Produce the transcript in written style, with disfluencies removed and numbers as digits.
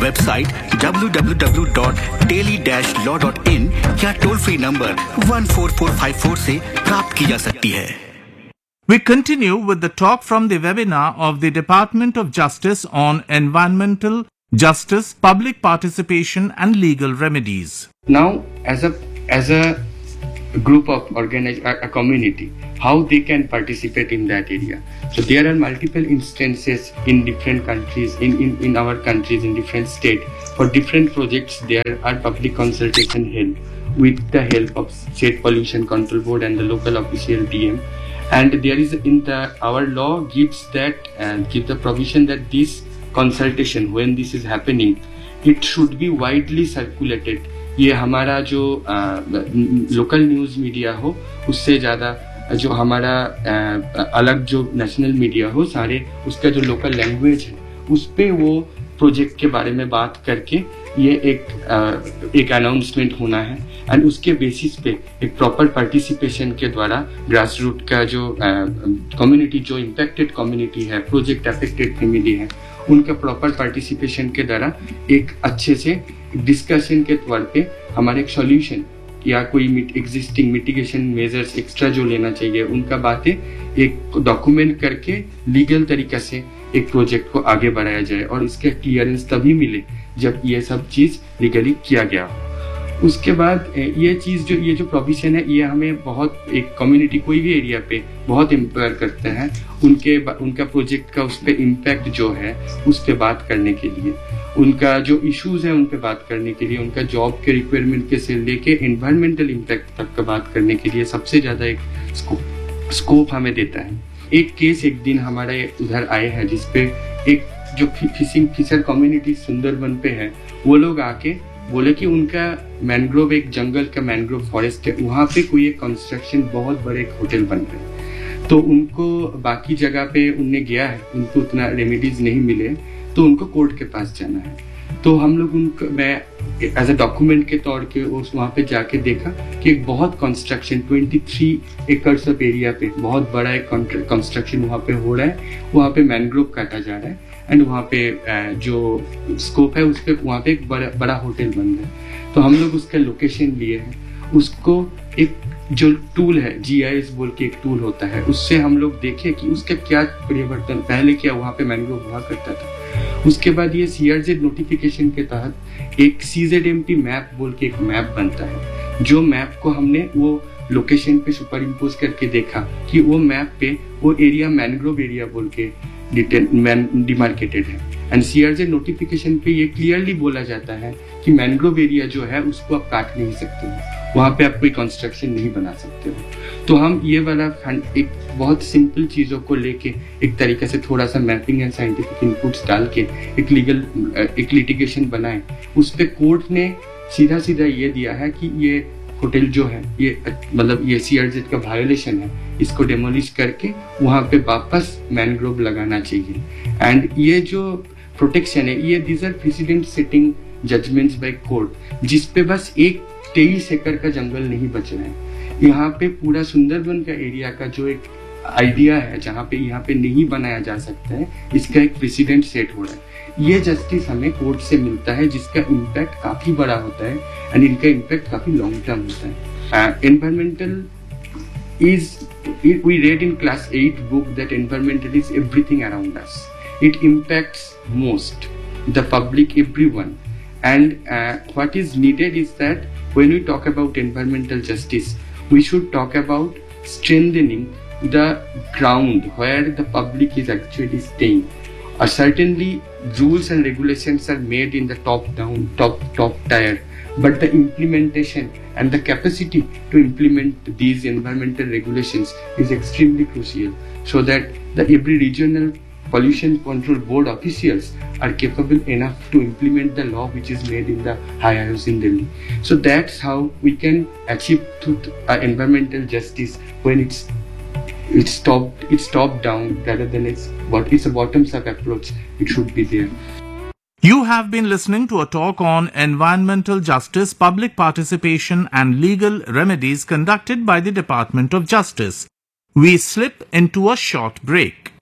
Website www.daily-law.in या toll free number 14454 से प्राप्त की जा सकती है। We continue with the talk from the webinar of the Department of Justice on environmental justice, public participation and legal remedies. Now, as a group of a community, how they can participate in that area. So there are multiple instances in different countries, in our countries, in different states. For different projects, there are public consultation held with the help of State Pollution Control Board and the local official DM. And there is our law gives the provision that this consultation, when this is happening, it should be widely circulated. ये हमारा जो local news media हो उससे ज़्यादा जो हमारा अलग जो नेशनल मीडिया हो, सारे उसका जो लोकल लैंग्वेज है उस पे वो प्रोजेक्ट के बारे में बात करके ये एक अनाउंसमेंट होना है। एंड उसके बेसिस पे एक प्रॉपर पार्टिसिपेशन के द्वारा ग्रास रूट का जो कम्युनिटी, जो इम्पैक्टेड कम्युनिटी है, प्रोजेक्ट अफेक्टेड फैमिली है, उनका प्रॉपर पार्टिसिपेशन के द्वारा एक अच्छे से डिस्कशन के तौर पे हमारे एक सॉल्यूशन या कोई एग्जिस्टिंग मिटिगेशन मेजर्स एक्स्ट्रा जो लेना चाहिए उनका बातें एक डॉक्यूमेंट करके लीगल तरीका से एक प्रोजेक्ट को आगे बढ़ाया जाए। और इसका क्लियरेंस तभी मिले जब ये सब चीज लीगली किया गया हो। उसके बाद ये जो प्रोविजन है ये हमें बहुत एक कम्युनिटी कोई भी एरिया पे बहुत एम्पावर करते हैं उनका प्रोजेक्ट का उस पर इम्पैक्ट जो है उस पर बात करने के लिए, उनका जो इश्यूज है उन पे बात करने के लिए, उनका जॉब के रिक्वायरमेंट के से लेके एनवायरमेंटल इम्पैक्ट तक का बात करने के लिए सबसे ज्यादा एक स्कोप हमें देता है। एक केस एक दिन हमारे उधर आए हैं जिसपे एक जो फिशर कम्युनिटी सुंदरबन पे है, वो लोग आके बोले कि उनका मैंग्रोव, एक जंगल का मैंग्रोव फॉरेस्ट है, वहाँ पे कोई एक कंस्ट्रक्शन बहुत बड़े एक होटल बन रहे हैं। तो उनको बाकी जगह पे उनने गया है, उनको उतना रेमेडीज नहीं मिले तो उनको कोर्ट के पास जाना है। तो हम लोग मैं एज ए डॉक्यूमेंट के तौर के वहाँ पे जाके देखा कि एक बहुत कंस्ट्रक्शन 23 एकर्स ऑफ एरिया पे बहुत बड़ा एक कंस्ट्रक्शन वहाँ पे हो रहा है, वहाँ पे मैंग्रोव काटा जा रहा है एंड वहाँ पे जो स्कोप है उस पे वहाँ पे एक बड़ा होटल बन रहा है। तो हम लोग उसका लोकेशन लिए हैं, उसको एक जो टूल है GIS बोल के एक टूल होता है, उससे हम लोग देखे कि उसका क्या परिवर्तन, पहले क्या वहाँ पे मैंग्रोव हुआ करता था। उसके बाद ये CRZ नोटिफिकेशन के तहत एक CZMP मैप बोल के एक मैप बनता है, जो मैप को हमने वो लोकेशन पे सुपर इम्पोज करके देखा कि वो मैप पे वो एरिया मैंग्रोव एरिया बोल के डिमार्केटेड है। एंड CRZ नोटिफिकेशन पे ये क्लियरली बोला जाता है कि मैंग्रोव एरिया जो है उसको आप काट नहीं सकते हो, वहां पे आप कोई कंस्ट्रक्शन नहीं बना सकते हो। तो हम ये वाला एक बहुत सिंपल चीजों को लेके एक तरीके से थोड़ा सा मैपिंग एंड साइंटिफिक इनपुट्स डाल के एक लिटिगेशन बनाए। उस पे कोर्ट ने सीधा ये दिया है कि ये होटल जो है ये मतलब ये CRZ का वायोलेशन है, इसको डेमोलिश करके वहां पे वापस मैनग्रोव लगाना चाहिए। एंड ये जो प्रोटेक्शन है ये these are president setting judgements by court, जिसपे बस एक 23 एकड़ का जंगल नहीं बच रहा है। यहाँ पे पूरा सुंदरबन का एरिया का जो एक आइडिया है जहाँ पे यहाँ पे नहीं बनाया जा सकता है, इसका एक प्रेसिडेंट सेट हो रहा है। ये जस्टिस हमें कोर्ट से मिलता है जिसका इम्पैक्ट काफी बड़ा होता है एंड इनका इम्पैक्ट काफी लॉन्ग टर्म होता है। Environmental we read in class 8 book that environmental is everything around us. It impacts most the public, everyone. And what is needed is that when we talk about environmental justice, we should talk about strengthening the ground where the public is actually staying. Certainly rules and regulations are made in the top tier, but the implementation and the capacity to implement these environmental regulations is extremely crucial, so that every regional pollution control board officials are capable enough to implement the law which is made in the higher in Delhi. So that's how we can achieve environmental justice when it's top down rather than it's a bottoms up approach. It should be there. You have been listening to a talk on environmental justice, public participation and legal remedies conducted by the Department of Justice. We slip into a short break.